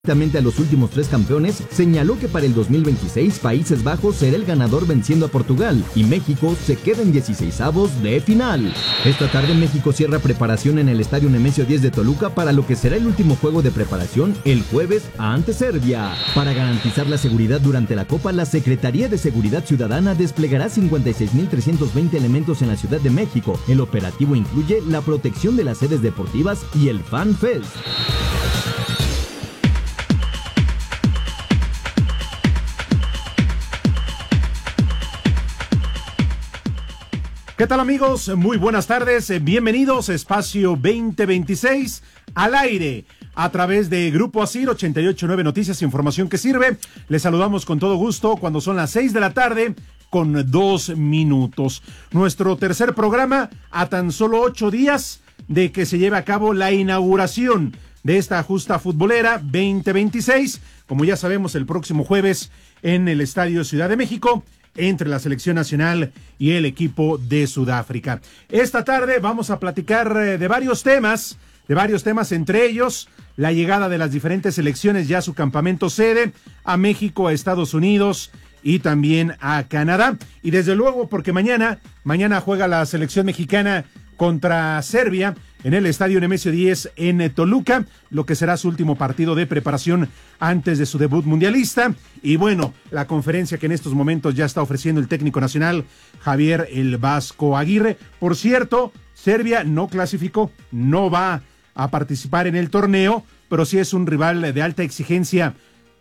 Directamente a los últimos 3 campeones, señaló que para el 2026 Países Bajos será el ganador venciendo a Portugal y México se queda en 16avos de final. Esta tarde México cierra preparación en el Estadio Nemesio 10 de Toluca para lo que será el último juego de preparación el jueves ante Serbia. Para garantizar la seguridad durante la Copa, la Secretaría de Seguridad Ciudadana desplegará 56.320 elementos en la Ciudad de México. El operativo incluye la protección de las sedes deportivas y el Fan Fest. ¿Qué tal, amigos? Muy buenas tardes, bienvenidos a Espacio 2026 al aire a través de Grupo ASIR 88.9 Noticias, información que sirve. Les saludamos con todo gusto cuando son las 6 de la tarde con 2 minutos. Nuestro tercer programa a tan solo 8 días de que se lleve a cabo la inauguración de esta justa futbolera 2026. Como ya sabemos, el próximo jueves en el Estadio Ciudad de México, entre la selección nacional y el equipo de Sudáfrica. Esta tarde vamos a platicar de varios temas, entre ellos la llegada de las diferentes selecciones ya a su campamento sede, a México, a Estados Unidos y también a Canadá. Y desde luego, porque mañana juega la selección mexicana contra Serbia en el Estadio Nemesio 10 en Toluca, lo que será su último partido de preparación antes de su debut mundialista. Y bueno, la conferencia que en estos momentos ya está ofreciendo el técnico nacional Javier El Vasco Aguirre. Por cierto, Serbia no clasificó, no va a participar en el torneo, pero sí es un rival de alta exigencia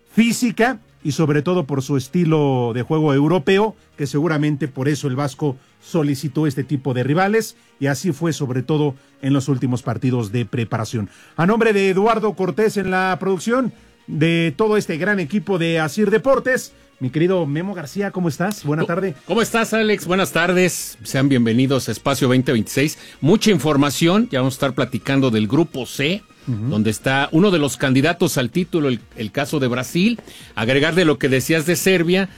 física y sobre todo por su estilo de juego europeo, que seguramente por eso el Vasco solicitó este tipo de rivales, y así fue sobre todo en los últimos partidos de preparación. A nombre de Eduardo Cortés en la producción, de todo este gran equipo de ASIR Deportes, mi querido Memo García, ¿cómo estás? Buena tarde. ¿Cómo estás, Alex? Buenas tardes. Sean bienvenidos a Espacio 2026. Mucha información. Ya vamos a estar platicando del Grupo C, donde está uno de los candidatos al título, el caso de Brasil. Agregar de lo que decías de Serbia,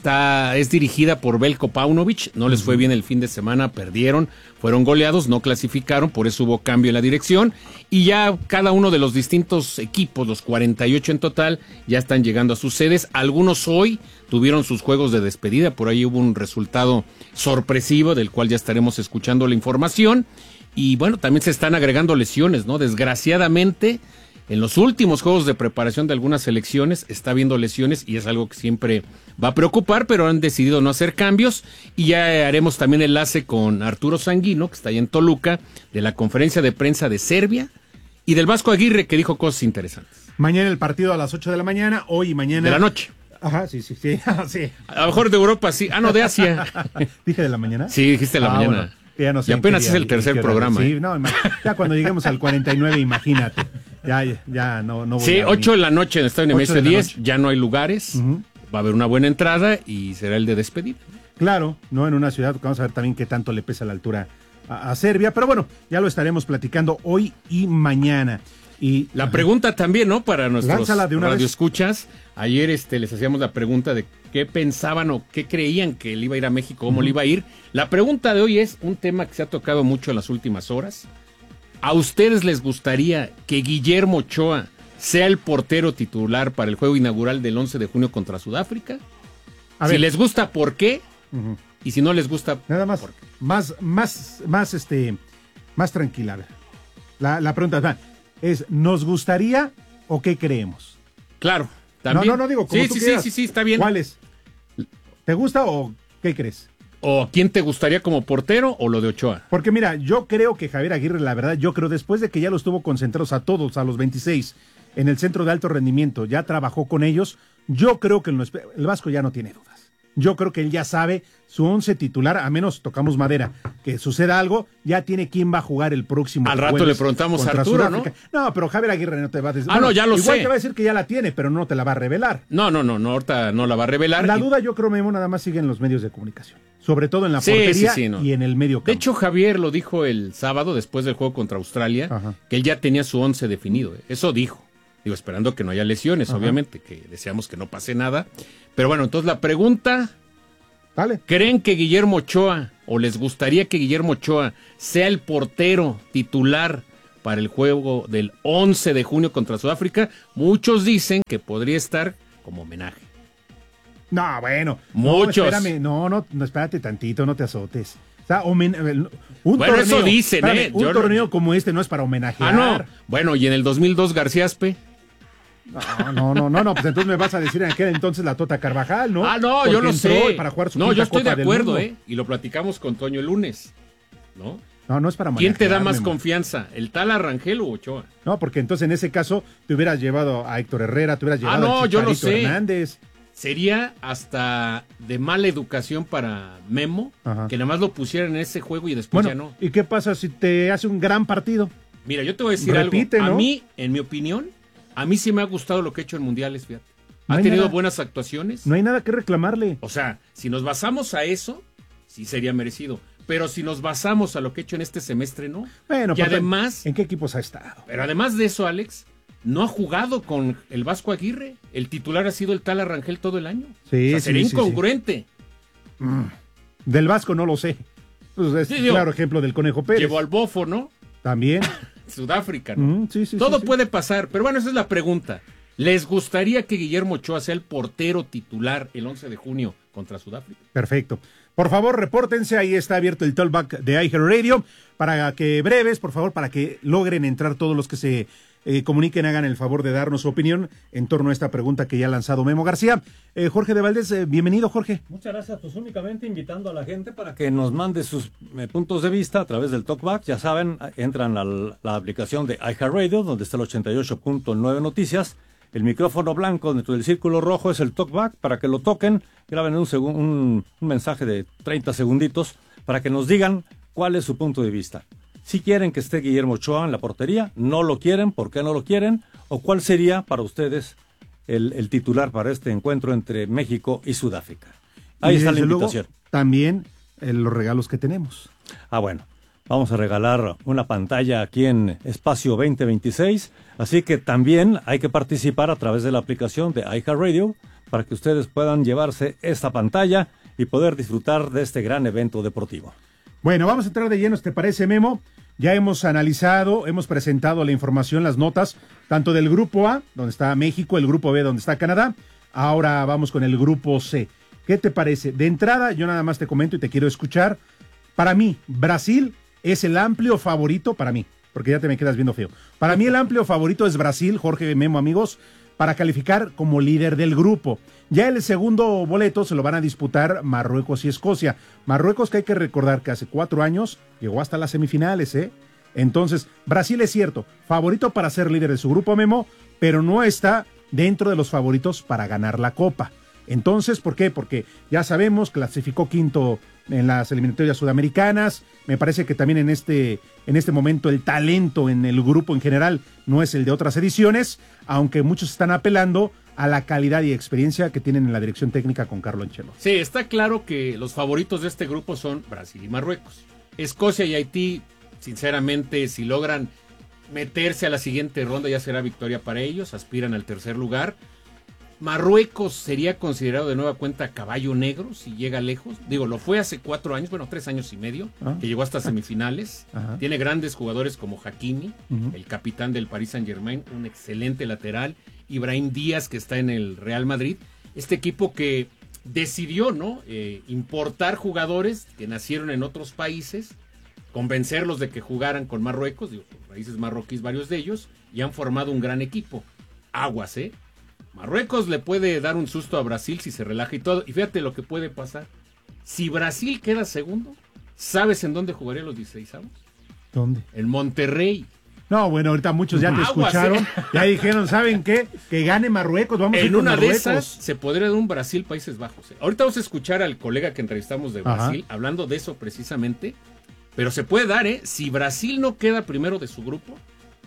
es dirigida por Veljko Paunović. No les fue bien el fin de semana, perdieron, fueron goleados, no clasificaron, por eso hubo cambio en la dirección. Y ya cada uno de los distintos equipos, los 48 en total, ya están llegando a sus sedes. Algunos hoy tuvieron sus juegos de despedida, por ahí hubo un resultado sorpresivo del cual ya estaremos escuchando la información. Y bueno, también se están agregando lesiones, ¿no? Desgraciadamente, en los últimos juegos de preparación de algunas selecciones está habiendo lesiones y es algo que siempre va a preocupar, pero han decidido no hacer cambios. Y ya haremos también enlace con Arturo Sanguino, que está ahí en Toluca, de la conferencia de prensa de Serbia, y del Vasco Aguirre, que dijo cosas interesantes. Mañana el partido a las 8 de la mañana, hoy y mañana... De la noche. Ajá, sí. Sí. A lo mejor de Europa, sí. Ah, no, de Asia. ¿Dije de la mañana? Sí, dijiste de la mañana. Bueno. Ya no sé y apenas es el tercer programa. Sí, no, ya cuando lleguemos al 49, imagínate. Ya no voy sí, a 8 de la noche en el Estadio Nemesio 10, noche. ya no hay lugares, va a haber una buena entrada y será el de despedida. Claro, no en una ciudad, vamos a ver también qué tanto le pesa la altura a Serbia, pero bueno, ya lo estaremos platicando hoy y mañana. Y la pregunta también, ¿no? Para nuestros radioescuchas, ayer les hacíamos la pregunta de qué pensaban o qué creían que él iba a ir a México, cómo le iba a ir. La pregunta de hoy es un tema que se ha tocado mucho en las últimas horas. ¿A ustedes les gustaría que Guillermo Ochoa sea el portero titular para el juego inaugural del 11 de junio contra Sudáfrica? Si les gusta, ¿por qué? Y si no les gusta, nada más, ¿por qué? Más tranquila. La pregunta es, ¿nos gustaría o qué creemos? Claro, también. No digo, como tú quieras. Sí, está bien. ¿Cuál es? ¿Te gusta o qué crees? ¿O quién te gustaría como portero o lo de Ochoa? Porque mira, yo creo que Javier Aguirre, la verdad, después de que ya los tuvo concentrados a todos, a los 26, en el centro de alto rendimiento, ya trabajó con ellos, yo creo que el Vasco ya no tiene dudas. Yo creo que él ya sabe su 11 titular, a menos tocamos madera, que suceda algo, ya tiene quién va a jugar el próximo al rato le preguntamos a Arturo, Sudáfrica. ¿no? Pero Javier Aguirre no te va a decir. No, ya lo igual sé. te va a decir que ya la tiene, pero no te la va a revelar. No, ahorita no la va a revelar. La duda, yo creo, Memo, nada más sigue en los medios de comunicación. Sobre todo en la portería y en el medio campo. De hecho, Javier lo dijo el sábado, después del juego contra Australia, que él ya tenía su 11 definido. Eso dijo. Digo, esperando que no haya lesiones, obviamente, que deseamos que no pase nada. Pero bueno, entonces la pregunta... Dale. ¿Creen que Guillermo Ochoa, o les gustaría que Guillermo Ochoa sea el portero titular para el juego del 11 de junio contra Sudáfrica. Muchos dicen que podría estar como homenaje. No, bueno. Muchos. No, espérame, no, espérate tantito, no te azotes. O sea, Bueno, torneo, eso dicen, espérame, un Yo torneo como este no es para homenajear. no. Bueno, y en el 2002 García Aspe. No, pues entonces me vas a decir en aquel entonces la Tota Carvajal, ¿no? No, Porque yo lo sé. Para jugar su No, yo estoy Copa de del acuerdo, Mundo. y lo platicamos con Toño el lunes, ¿no? No es para ¿Quién te da homenajear, más Memo. confianza, el Tala Rangel o Ochoa? No, porque entonces en ese caso te hubieras llevado a Héctor Herrera, te hubieras llevado a yo lo Chicharito sé. Hernández. Sería hasta de mala educación para Memo Ajá. que nada más lo pusieran en ese juego y después ya no. ¿Y qué pasa si te hace un gran partido? Mira, yo te voy a decir Repite, algo. ¿no? A mí, en mi opinión, a mí sí me ha gustado lo que ha hecho en mundiales, fíjate. No Ha hay tenido nada. buenas actuaciones. No hay nada que reclamarle. O sea, si nos basamos a eso, sí sería merecido. Pero si nos basamos a lo que ha hecho en este semestre, no. Bueno, y pues, además, ¿en qué equipos ha estado? pero además de eso, Alex, no ha jugado con el Vasco Aguirre. El titular ha sido el Tala Rangel todo el año. Sí, O sea, sí, sería sí, incongruente. Del Vasco no lo sé. Pues es Sí, digo, claro ejemplo del Conejo Pérez. Llevó al Bofo, ¿no? También. Sudáfrica, ¿no? Sí, Todo sí. puede pasar, pero bueno, esa es la pregunta. ¿Les gustaría que Guillermo Ochoa sea el portero titular el 11 de junio contra Sudáfrica? Perfecto. Por favor, repórtense, ahí está abierto el talkback de iHeartRadio, para que breves, por favor, para que logren entrar todos los que se comuniquen, hagan el favor de darnos su opinión en torno a esta pregunta que ya ha lanzado Memo García. Jorge de Valdés, bienvenido, Jorge. Muchas gracias, pues únicamente invitando a la gente para que nos mande sus puntos de vista a través del talkback. Ya saben, entran a la aplicación de iHeartRadio, donde está el 88.9 Noticias. El micrófono blanco dentro del círculo rojo es el talkback, para que lo toquen, graben un mensaje de 30 segunditos para que nos digan cuál es su punto de vista. Si quieren que esté Guillermo Ochoa en la portería, no lo quieren, ¿por qué no lo quieren? ¿O cuál sería para ustedes el titular para este encuentro entre México y Sudáfrica? Ahí Y está la desde luego, invitación. también los regalos que tenemos. Bueno, vamos a regalar una pantalla aquí en Espacio 2026, así que también hay que participar a través de la aplicación de iHeartRadio para que ustedes puedan llevarse esta pantalla y poder disfrutar de este gran evento deportivo. Bueno, vamos a entrar de lleno, ¿te parece, Memo? Ya hemos analizado, hemos presentado la información, las notas, tanto del grupo A, donde está México, el grupo B, donde está Canadá. Ahora vamos con el grupo C. ¿Qué te parece? De entrada, yo nada más te comento y te quiero escuchar. Para mí, Brasil es el amplio favorito, para mí, porque ya te me quedas viendo feo. Para mí el amplio favorito es Brasil, Jorge, Memo, amigos, para calificar como líder del grupo. Ya el segundo boleto se lo van a disputar Marruecos y Escocia. Marruecos, que hay que recordar que hace 4 años llegó hasta las semifinales, ¿eh? Entonces, Brasil es cierto, favorito para ser líder de su grupo, Memo, pero no está dentro de los favoritos para ganar la Copa. Entonces, ¿por qué? Porque ya sabemos, clasificó quinto en las eliminatorias sudamericanas. Me parece que también en este momento el talento en el grupo en general no es el de otras ediciones, aunque muchos están apelando a la calidad y experiencia que tienen en la dirección técnica con Carlo Ancelotti. Sí, está claro que los favoritos de este grupo son Brasil y Marruecos. Escocia y Haití, sinceramente, si logran meterse a la siguiente ronda ya será victoria para ellos, aspiran al tercer lugar. Marruecos sería considerado de nueva cuenta caballo negro si llega lejos. Digo, lo fue hace 4 años, 3 años y medio, que llegó hasta semifinales. Ajá. Tiene grandes jugadores como Hakimi, el capitán del Paris Saint-Germain, un excelente lateral. Ibrahim Díaz, que está en el Real Madrid. Este equipo que decidió, ¿no? Importar jugadores que nacieron en otros países, convencerlos de que jugaran con Marruecos, digo, países marroquíes varios de ellos, y han formado un gran equipo. Aguas, ¿eh? Marruecos le puede dar un susto a Brasil si se relaja y todo. Y fíjate lo que puede pasar. Si Brasil queda segundo, ¿sabes en dónde jugaría los 16avos? ¿Dónde? En Monterrey. No, bueno, ahorita muchos ya te Aguas, escucharon, ya dijeron, ¿saben qué? Que gane Marruecos, vamos a ir En con una de Marruecos. esas se podría dar un Brasil-Países Bajos. Ahorita vamos a escuchar al colega que entrevistamos de Brasil hablando de eso precisamente. Pero se puede dar, ¿eh? Si Brasil no queda primero de su grupo,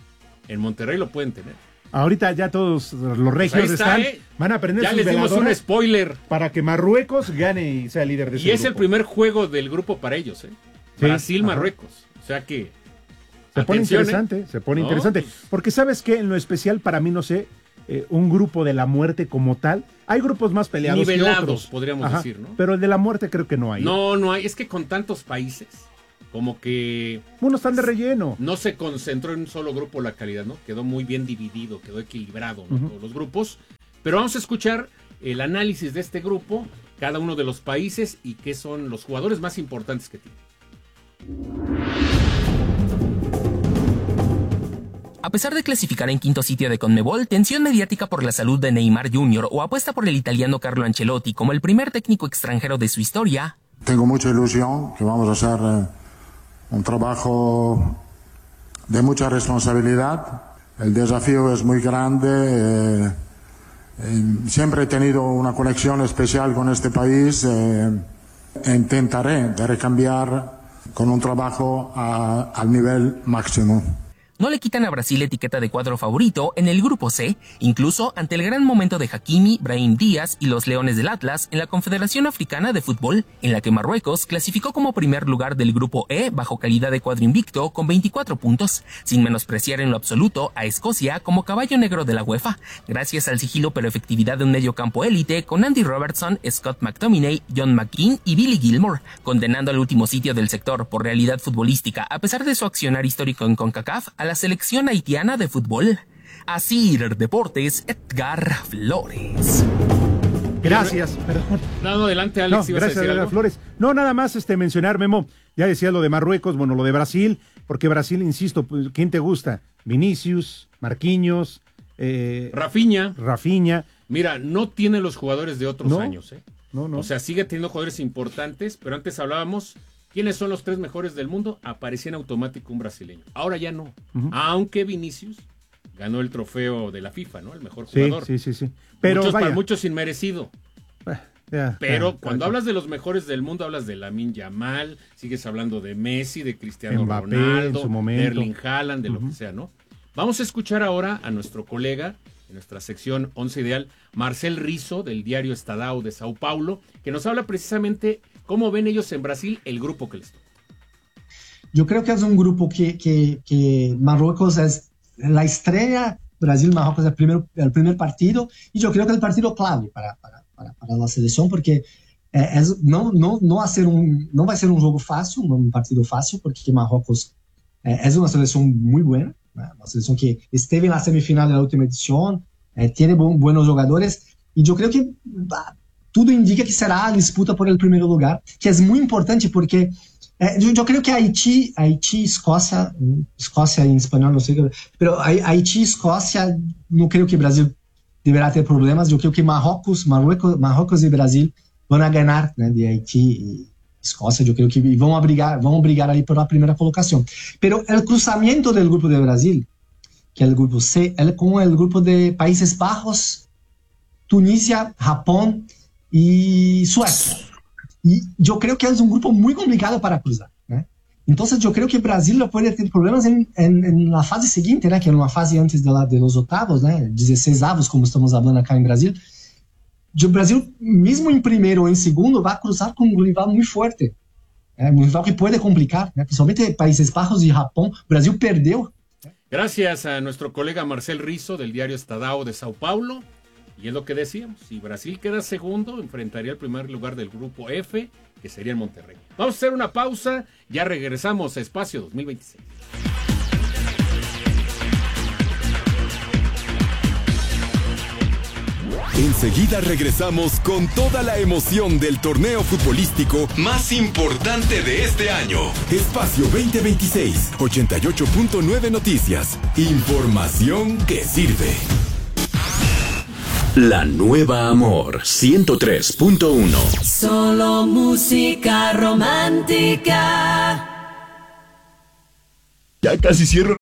en Monterrey lo pueden tener. Ahorita ya todos los regios Ahí está, están, van a prender Ya sus les dimos un veladoras spoiler. para que Marruecos gane y sea líder de su Y es grupo. el primer juego del grupo para ellos, ¿eh? Sí, Brasil-Marruecos. O sea que... Se pone atención, interesante, se pone No, interesante. pues- Porque ¿sabes qué? En lo especial, para mí, no sé, un grupo de la muerte como tal. Hay grupos más peleados que Nivelados, otros. podríamos decir, ¿no? Pero el de la muerte creo que no hay. No hay. Es que con tantos países, como que... Unos están de relleno. No se concentró en un solo grupo la calidad, ¿no? Quedó muy bien dividido, quedó equilibrado, ¿no? Todos los grupos. Pero vamos a escuchar el análisis de este grupo, cada uno de los países y qué son los jugadores más importantes que tienen. A pesar de clasificar en quinto sitio de Conmebol, tensión mediática por la salud de Neymar Jr. o apuesta por el italiano Carlo Ancelotti como el primer técnico extranjero de su historia. Tengo mucha ilusión que vamos a hacer un trabajo de mucha responsabilidad. El desafío es muy grande. Siempre he tenido una conexión especial con este país. Intentaré de recambiar con un trabajo al nivel máximo. No le quitan a Brasil etiqueta de cuadro favorito en el grupo C, incluso ante el gran momento de Hakimi, Brahim Díaz y los Leones del Atlas en la Confederación Africana de Fútbol, en la que Marruecos clasificó como primer lugar del grupo E bajo calidad de cuadro invicto con 24 puntos, sin menospreciar en lo absoluto a Escocia como caballo negro de la UEFA, gracias al sigilo pero efectividad de un medio campo élite con Andy Robertson, Scott McTominay, John McGinn y Billy Gilmore, condenando al último sitio del sector por realidad futbolística a pesar de su accionar histórico en CONCACAF a la selección haitiana de fútbol. Asir Deportes, Edgar Flores. Gracias, perdón. No, adelante, Alex. No, gracias, Edgar Flores. No, nada más mencionar, Memo, ya decías lo de Marruecos, bueno, lo de Brasil, porque Brasil, insisto, pues, ¿quién te gusta? Vinicius, Marquinhos, Rafinha. Mira, no tiene los jugadores de otros años, ¿eh? No. O sea, sigue teniendo jugadores importantes, pero antes hablábamos, ¿quiénes son los 3 mejores del mundo? Aparecía en automático un brasileño. Ahora ya no. Aunque Vinicius ganó el trofeo de la FIFA, ¿no? El mejor jugador. Sí. Pero para muchos inmerecido. Pero cuando hablas de los mejores del mundo, hablas de Lamine Yamal, sigues hablando de Messi, de Cristiano Mbappé, Ronaldo, de Erling Haaland, de lo que sea, ¿no? Vamos a escuchar ahora a nuestro colega en nuestra sección 11 Ideal, Marcel Rizo, del diario Estadão de Sao Paulo, que nos habla precisamente cómo ven ellos en Brasil el grupo que les toca. Yo creo que es un grupo que Marruecos es la estrella, Brasil-Marruecos es el primer partido, y yo creo que es el partido clave para la selección, porque no va a ser un juego fácil, un partido fácil, porque Marruecos es una selección muy buena, una selección que estuvo en la semifinal de la última edición, tiene buenos jugadores, y yo creo que tudo indica que será a disputa por el primer lugar, que es muy importante porque yo creo que Haití, Escocia en español no sé, pero Haití, Escocia, no creo que Brasil deberá ter problemas. Yo creo que Marruecos y Brasil van a ganar, ¿no? De Haití y Escocia. Yo creo que van a brigar ahí por la primera colocación. Pero el cruzamiento del grupo de Brasil, que es el grupo C, es como el grupo de Países Bajos, Tunisia, Japón y Suecia. Y yo creo que es un grupo muy complicado para cruzar, ¿no? Entonces yo creo que Brasil puede tener problemas en la fase siguiente, ¿no? Que es una fase antes de los octavos, ¿no? 16avos, como estamos hablando acá en Brasil. Brasil, mismo en primero o en segundo, va a cruzar con un rival muy fuerte, un rival que puede complicar, ¿no? Principalmente Países Bajos y Japón. Brasil perdió. Gracias a nuestro colega Marcel Rizo del diario Estadão de Sao Paulo. Y es lo que decíamos, si Brasil queda segundo, enfrentaría el primer lugar del grupo F, que sería en Monterrey. Vamos a hacer una pausa, ya regresamos a Espacio 2026. Enseguida regresamos con toda la emoción del torneo futbolístico más importante de este año. Espacio 2026, 88.9 Noticias. Información que sirve. La nueva Amor 103.1. Solo música romántica. Ya casi cierro